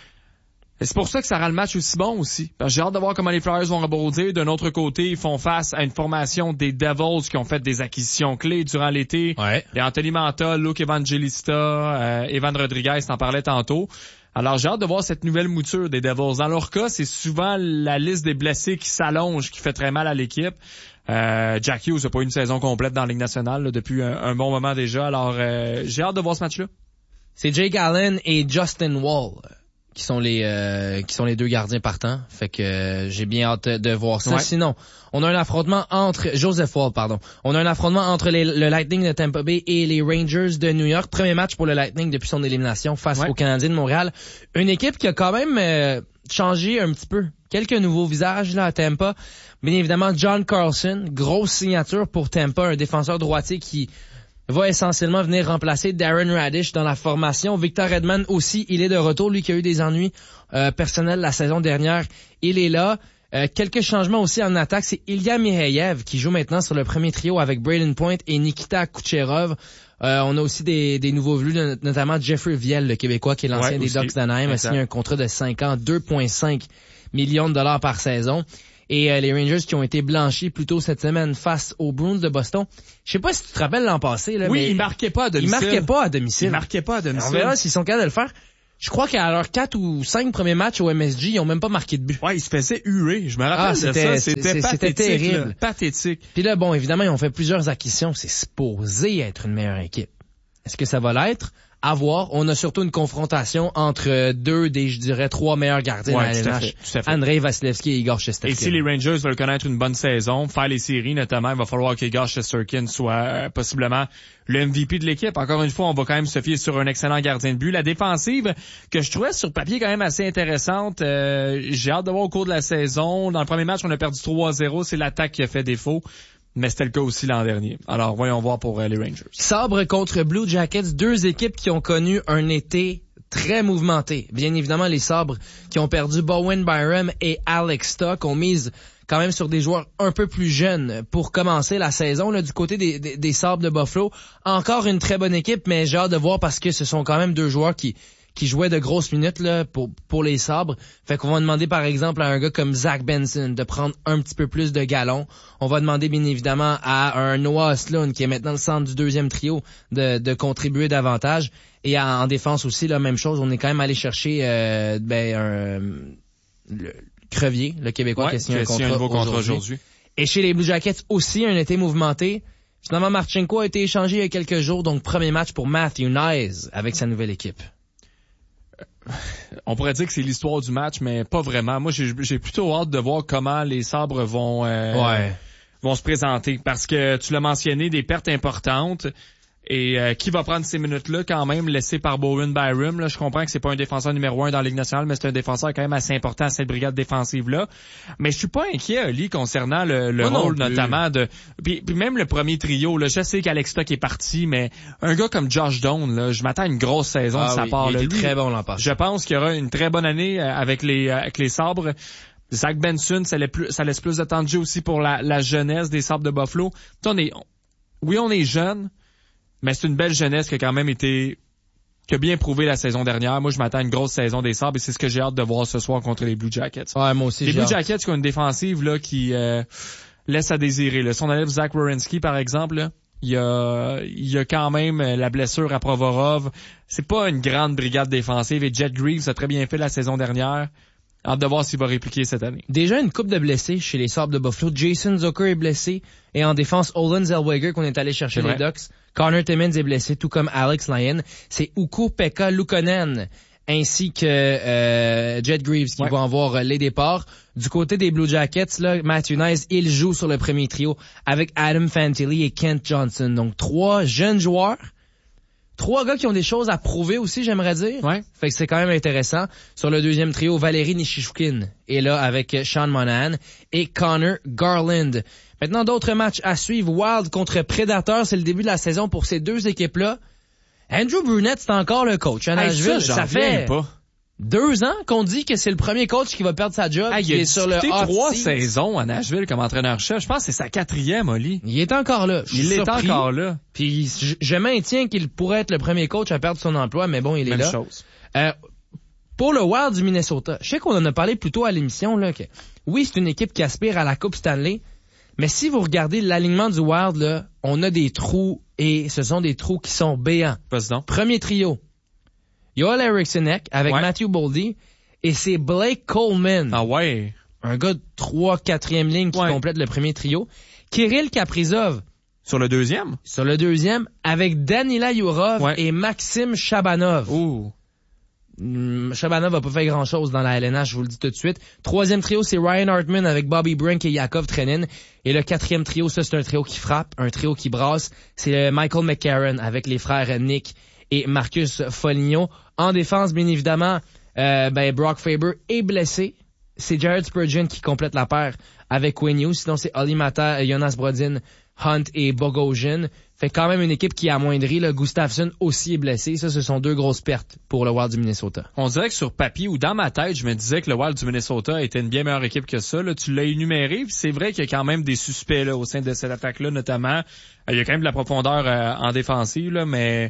Et c'est pour ça que ça rend le match aussi bon aussi. Parce que j'ai hâte de voir comment les Flyers vont rebondir. D'un autre côté, ils font face à une formation des Devils qui ont fait des acquisitions clés durant l'été. Ouais. Et Anthony Manta, Luke Evangelista, euh, Evan Rodriguez, t'en parlais tantôt. Alors j'ai hâte de voir cette nouvelle mouture des Devils. Dans leur cas, c'est souvent la liste des blessés qui s'allonge, qui fait très mal à l'équipe. Euh, Jack Hughes n'a pas eu une saison complète dans la Ligue nationale là, depuis un, un bon moment déjà. Alors euh, j'ai hâte de voir ce match-là. C'est Jake Allen et Justin Wall qui sont les euh, qui sont les deux gardiens partants. Fait que euh, j'ai bien hâte de voir ça. Ouais. Sinon, on a un affrontement entre Joseph Wall, pardon. On a un affrontement entre les, le Lightning de Tampa Bay et les Rangers de New York. Premier match pour le Lightning depuis son élimination face ouais. aux Canadiens de Montréal. Une équipe qui a quand même euh, changé un petit peu. Quelques nouveaux visages là à Tampa. Bien évidemment, John Carlson, grosse signature pour Tampa, un défenseur droitier qui va essentiellement venir remplacer Darren Radish dans la formation. Victor Hedman aussi, il est de retour, lui qui a eu des ennuis euh, personnels la saison dernière. Il est là. Euh, quelques changements aussi en attaque, c'est Ilya Mikheyev qui joue maintenant sur le premier trio avec Brayden Point et Nikita Kucherov. Euh, on a aussi des, des nouveaux venus, notamment Jeffrey Viel, le Québécois qui est l'ancien ouais, des aussi. Ducks d'Anaheim, a signé un contrat de cinq ans, deux virgule cinq millions de dollars par saison. Et euh, les Rangers qui ont été blanchis plus tôt cette semaine face aux Bruins de Boston. Je sais pas si tu te rappelles l'an passé. Là, oui, mais ils marquaient pas à domicile. Ils marquaient pas à domicile. Ils marquaient pas à domicile. On verra s'ils sont capables de le faire. Je crois qu'à leurs quatre ou cinq premiers matchs au M S G, ils ont même pas marqué de but. Ouais, ils se faisaient huer. Je me rappelle ah, de c'était, ça. C'était c'était, pathétique. c'était terrible. Là. Pathétique. Puis là, bon, évidemment, ils ont fait plusieurs acquisitions. C'est supposé être une meilleure équipe. Est-ce que ça va l'être? À voir. On a surtout une confrontation entre deux des, je dirais, trois meilleurs gardiens ouais, de la L N H. Andrei Vasilevskiy et Igor Shesterkin. Et si les Rangers veulent connaître une bonne saison, faire les séries notamment, il va falloir qu'Igor Shesterkin soit euh, possiblement le M V P de l'équipe. Encore une fois, on va quand même se fier sur un excellent gardien de but. La défensive, que je trouvais sur papier quand même assez intéressante, euh, j'ai hâte de voir au cours de la saison. Dans le premier match, on a perdu trois zéro. C'est l'attaque qui a fait défaut. Mais c'était le cas aussi l'an dernier. Alors, voyons voir pour euh, les Rangers. Sabre contre Blue Jackets, deux équipes qui ont connu un été très mouvementé. Bien évidemment, les Sabres qui ont perdu Bowen Byram et Alex Stock ont mise quand même sur des joueurs un peu plus jeunes pour commencer la saison. Là, du côté des, des, des Sabres de Buffalo, encore une très bonne équipe, mais j'ai hâte de voir parce que ce sont quand même deux joueurs qui qui jouait de grosses minutes là pour pour les Sabres. Fait qu'on va demander par exemple à un gars comme Zach Benson de prendre un petit peu plus de galons. On va demander bien évidemment à un Noah Sloan qui est maintenant le centre du deuxième trio de de contribuer davantage. Et en, en défense aussi la même chose. On est quand même allé chercher euh, ben un le Crevier, le Québécois ouais, qui a signé un, contrat, un nouveau contrat aujourd'hui. aujourd'hui. Et chez les Blue Jackets aussi un été mouvementé. Finalement Marchenko a été échangé il y a quelques jours, donc premier match pour Matthew Knies avec sa nouvelle équipe. On pourrait dire que c'est l'histoire du match, mais pas vraiment. Moi, j'ai, j'ai plutôt hâte de voir comment les Sabres vont euh, ouais. vont se présenter. Parce que tu l'as mentionné, des pertes importantes. Et euh, qui va prendre ces minutes-là quand même, laissé par Bowen Byram? Là, je comprends que c'est pas un défenseur numéro un dans la Ligue nationale, mais c'est un défenseur quand même assez important à cette brigade défensive-là. Mais je suis pas inquiet, Ali, concernant le, le Moi rôle non notamment de... Puis, puis même le premier trio, là, je sais qu'Alex Stock est parti, mais un gars comme Josh Doan, là, je m'attends à une grosse saison ah de sa oui, part. Il là. a été Lui, très bon l'an passé. Je pense qu'il y aura une très bonne année avec les avec les Sabres. Zach Benson, ça laisse plus, ça laisse plus de temps de jeu aussi pour la, la jeunesse des Sabres de Buffalo. On est, oui, on est jeunes, mais c'est une belle jeunesse qui a quand même été, qui a bien prouvé la saison dernière. Moi, je m'attends à une grosse saison des Sabres et c'est ce que j'ai hâte de voir ce soir contre les Blue Jackets. Ouais, moi aussi, les j'ai Blue hâte. Jackets qui ont une défensive là qui euh, laisse à désirer. Là. Si on enlève Zach Werenski, par exemple, là, il y a, il y a quand même la blessure à Provorov. C'est pas une grande brigade défensive et Jet Greaves a très bien fait la saison dernière. Hâte de voir s'il va répliquer cette année. Déjà une coupe de blessés chez les Sabres de Buffalo. Jason Zucker est blessé. Et en défense, Olen Zellweger qu'on est allé chercher les Ducks. Connor Timmins est blessé, tout comme Alex Lyon. C'est Ukko-Pekka Luukkonen ainsi que euh, Jet Greaves qui ouais. vont avoir les départs. Du côté des Blue Jackets, là, Matthew Knies, il joue sur le premier trio avec Adam Fantilli et Kent Johnson. Donc trois jeunes joueurs, Trois gars qui ont des choses à prouver aussi, j'aimerais dire. Ouais. Fait que c'est quand même intéressant. Sur le deuxième trio, Valérie Nishishkin est là avec Sean Monahan et Connor Garland. Maintenant, d'autres matchs à suivre. Wild contre Predator, c'est le début de la saison pour ces deux équipes-là. Andrew Brunette, c'est encore le coach à Nashville. Hey, ça, ça fait pas. deux ans qu'on dit que c'est le premier coach qui va perdre sa job. Hey, qui il a est sur le hot trois seat. saisons à Nashville comme entraîneur-chef. Je pense que c'est sa quatrième, Oli. Il est encore là. Il est encore là. Puis je, je maintiens qu'il pourrait être le premier coach à perdre son emploi, mais bon, il est Même là. chose. Euh, pour le Wild du Minnesota, je sais qu'on en a parlé plus tôt à l'émission, là, que oui, c'est une équipe qui aspire à la Coupe Stanley, mais si vous regardez l'alignement du Wild, là, on a des trous, et ce sont des trous qui sont béants. Vas-y donc. Premier trio, Joel Eriksson avec ouais. Matthew Boldy, et c'est Blake Coleman. Ah ouais. Un gars de trois, quatrième ligne qui ouais. complète le premier trio. Kirill Kaprizov. Sur le deuxième? Sur le deuxième, avec Danila Yurov ouais. et Maxime Chabanov. Ouh. Hum, Chabanov a pas fait grand-chose dans la L N H, je vous le dis tout de suite. Troisième trio, c'est Ryan Hartman avec Bobby Brink et Yakov Trenin. Et le quatrième trio, ça, c'est un trio qui frappe, un trio qui brasse. C'est Michael McCarron avec les frères Nick et Marcus Foligno. En défense, bien évidemment, euh, ben, Brock Faber est blessé. C'est Jared Spurgeon qui complète la paire avec Wayne Hughes. Sinon, c'est Olli Mata, Jonas Brodin, Hunt et Bogosian. Fait quand même une équipe qui est amoindrie. Là. Gustafsson aussi est blessé. Ça, ce sont deux grosses pertes pour le Wild du Minnesota. On dirait que sur papier ou dans ma tête, je me disais que le Wild du Minnesota était une bien meilleure équipe que ça. Là, tu l'as énuméré, puis c'est vrai qu'il y a quand même des suspects là, au sein de cette attaque-là, notamment. Il y a quand même de la profondeur euh, en défensive, là, mais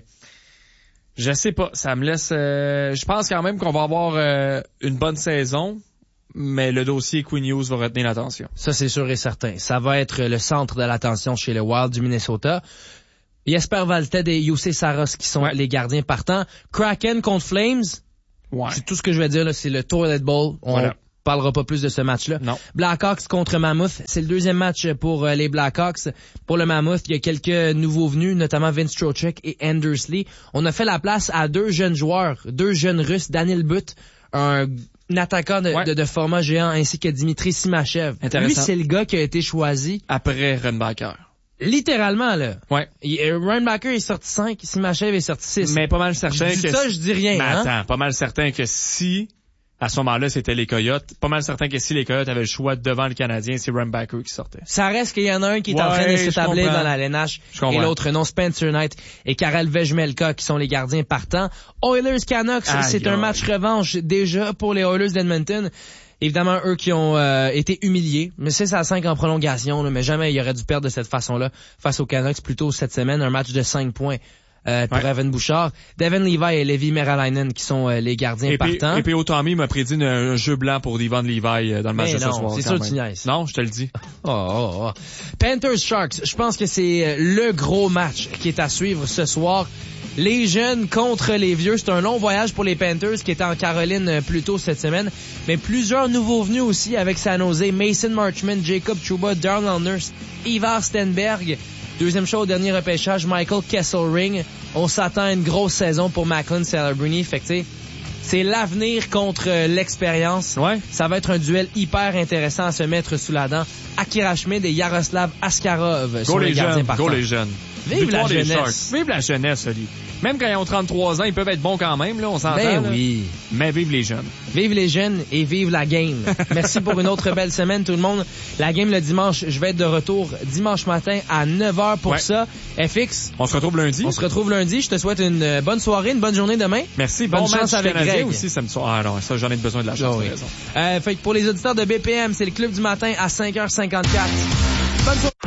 je sais pas. Ça me laisse... Euh, je pense quand même qu'on va avoir euh, une bonne saison. Mais le dossier Quinn Hughes va retenir l'attention. Ça, c'est sûr et certain. Ça va être le centre de l'attention chez le Wild du Minnesota. Jesper Valted et Jussi Saros qui sont ouais. les gardiens partants. Kraken contre Flames. Ouais. C'est tout ce que je vais dire, là, c'est le Toilet Bowl. On voilà. parlera pas plus de ce match-là. Non. Blackhawks contre Mammoth. C'est le deuxième match pour euh, les Blackhawks. Pour le Mammoth, il y a quelques nouveaux venus, notamment Vince Trocheck et Anders Lee. On a fait la place à deux jeunes joueurs, deux jeunes Russes, Daniel Butt, un... un attaquant de, ouais. de, de format géant, ainsi que Dimitri Simachev. Lui, c'est le gars qui a été choisi. Après Reinbacher. Littéralement, là. Ouais. Reinbacher est sorti cinq, Simachev est sorti six. Mais pas mal certain je que... dis ça, je dis rien, Mais hein? attends, pas mal certain que si... À ce moment-là, c'était les Coyotes. Pas mal certain que si les Coyotes avaient le choix devant le Canadien, c'est Reinbacher qui sortait. Ça reste qu'il y en a un qui est ouais, en train de s'établir dans la L N H et l'autre non, Spencer Knight et Karel Vejmelka qui sont les gardiens partants. Oilers Canucks, c'est un match revanche déjà pour les Oilers d'Edmonton. Évidemment, eux qui ont euh, été humiliés, mais c'est à cinq en prolongation, là, mais jamais il aurait dû perdre de cette façon-là face aux Canucks. Plutôt cette semaine, un match de cinq points. Euh, pour ouais. Evan Bouchard, Devin Levi et Levi Meralainen qui sont euh, les gardiens et partants. Et puis Tommy m'a prédit un, un jeu blanc pour Devin Levi euh, dans le match mais de non, ce soir. C'est sûr que tu niaises. Non, je te le dis. Oh, oh, oh. Panthers Sharks, je pense que c'est le gros match qui est à suivre ce soir. Les jeunes contre les vieux. C'est un long voyage pour les Panthers qui étaient en Caroline plus tôt cette semaine. Mais plusieurs nouveaux venus aussi avec San Jose. Mason Marchment, Jacob Trouba, Darnell Nurse, Ivar Stenberg. Deuxième show au dernier repêchage, Michael Kesselring. On s'attend à une grosse saison pour Macklin Celebrini. Fait que, tu sais, c'est l'avenir contre l'expérience. Ouais. Ça va être un duel hyper intéressant à se mettre sous la dent. Akira Schmid et Yaroslav Askarov sont les gardiens partants. Go les jeunes. Vive la jeunesse. Vive la jeunesse, Oli. Même quand ils ont trente-trois ans, ils peuvent être bons quand même, là, on s'entend. Ben là. oui. Mais vive les jeunes. Vive les jeunes et vive la game. Merci pour une autre belle semaine, tout le monde. La game le dimanche, je vais être de retour dimanche matin à neuf heures pour ouais. ça. F X. On se retrouve lundi. On se retrouve lundi. Je te souhaite une bonne soirée, une bonne journée demain. Merci. Bonne bon chance match avec Greg aussi samedi soir. Ah non, ça, j'en ai besoin de la chance. Oh oui. euh, fait que pour les auditeurs de B P M, c'est le club du matin à cinq heures cinquante-quatre. Bonne soirée.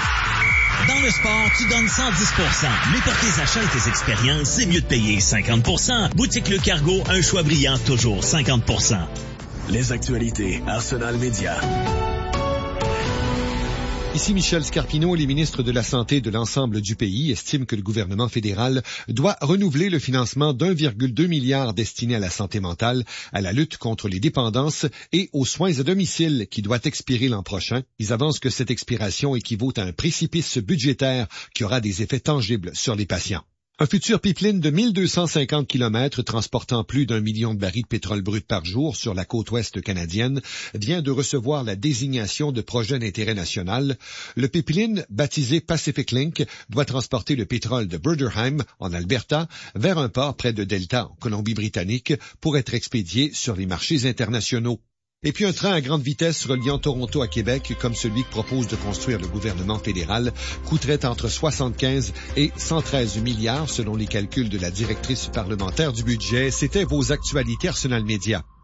Dans le sport, tu donnes cent dix pour cent. Mais pour tes achats et tes expériences, c'est mieux de payer cinquante pour cent. Boutique Le Cargo, un choix brillant, toujours cinquante pour cent. Les actualités, Arsenal Média. Ici Michel Scarpino, les ministres de la Santé de l'ensemble du pays estiment que le gouvernement fédéral doit renouveler le financement d'un virgule deux milliard destiné à la santé mentale, à la lutte contre les dépendances et aux soins à domicile qui doit expirer l'an prochain. Ils avancent que cette expiration équivaut à un précipice budgétaire qui aura des effets tangibles sur les patients. Un futur pipeline de mille deux cent cinquante kilomètres transportant plus d'un million de barils de pétrole brut par jour sur la côte ouest canadienne vient de recevoir la désignation de projet d'intérêt national. Le pipeline, baptisé Pacific Link, doit transporter le pétrole de Bruderheim, en Alberta, vers un port près de Delta, en Colombie-Britannique, pour être expédié sur les marchés internationaux. Et puis un train à grande vitesse reliant Toronto à Québec, comme celui que propose de construire le gouvernement fédéral, coûterait entre soixante-quinze et cent treize milliards selon les calculs de la directrice parlementaire du budget. C'était vos actualités Arsenal Média.